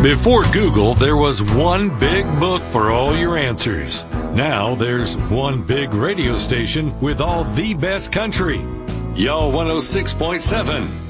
Before Google, there was one big book for all your answers. Now there's one big radio station with all the best country. Y'all 106.7